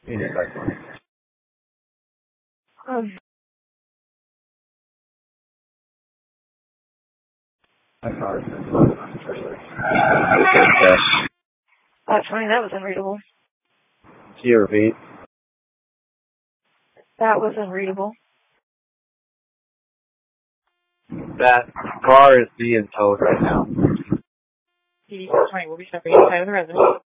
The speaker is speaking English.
Um, that's funny. That was unreadable. Can you repeat? That was unreadable. That car is being towed right now. PD 420 will be stepping inside of the residence.